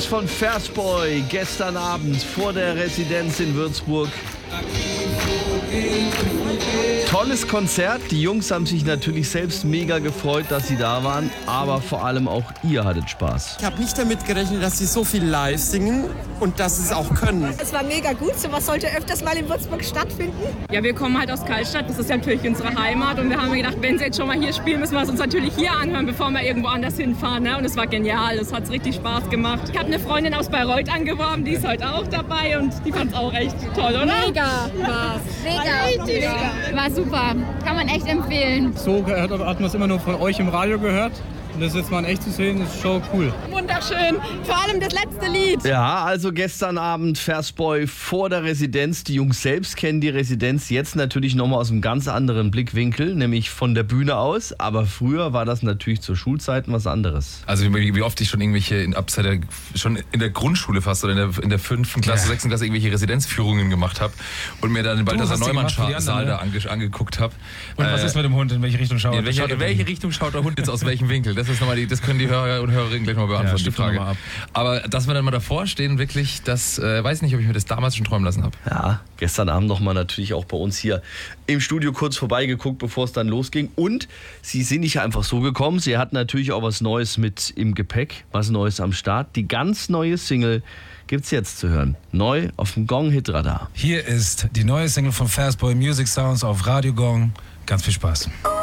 Jungs von Versboy gestern Abend vor der Residenz in Würzburg. Tolles Konzert. Die Jungs haben sich natürlich selbst mega gefreut, dass sie da waren, aber vor allem auch ihr hattet Spaß. Ich habe nicht damit gerechnet, dass sie so viel live singen und dass sie es auch können. Es war mega gut. Sowas sollte öfters mal in Würzburg stattfinden. Ja, wir kommen halt aus Karlstadt. Das ist ja natürlich unsere Heimat. Und wir haben gedacht, wenn sie jetzt schon mal hier spielen, müssen wir es uns natürlich hier anhören, bevor wir irgendwo anders hinfahren. Ne? Und es war genial. Es hat richtig Spaß gemacht. Ich habe eine Freundin aus Bayreuth angeworben. Die ist heute auch dabei und die fand es auch echt toll, oder? Mega war's. Mega. War super. Kann man echt empfehlen. So hat man es immer nur von euch im Radio gehört. Und das jetzt mal in echt zu sehen, ist schon cool. Wunderschön. Vor allem das letzte Lied. Ja, also gestern Abend Versboy vor der Residenz. Die Jungs selbst kennen die Residenz jetzt natürlich nochmal aus einem ganz anderen Blickwinkel, nämlich von der Bühne aus. Aber früher war das natürlich zur Schulzeit was anderes. Also wie oft ich schon irgendwelche, schon in der Grundschule fast oder in der 5. Klasse, 6. Klasse irgendwelche Residenzführungen gemacht habe und mir dann den Balthasar Neumann-Saal da angeguckt habe. Und was ist mit dem Hund? In welche Richtung schaut er? In welche Richtung schaut der Hund jetzt aus welchem Winkel? Das können die Hörer und Hörerinnen gleich mal beantworten, die Frage. Aber dass wir dann mal davor stehen, wirklich, das weiß ich nicht, ob ich mir das damals schon träumen lassen habe. Ja, gestern Abend nochmal natürlich auch bei uns hier im Studio kurz vorbeigeguckt, bevor es dann losging. Und sie sind nicht einfach so gekommen, sie hatten natürlich auch was Neues mit im Gepäck, was Neues am Start. Die ganz neue Single gibt's jetzt zu hören. Neu auf dem Gong-Hit-Radar. Hier ist die neue Single von Versboy, Music Sounds auf Radio Gong. Ganz viel Spaß.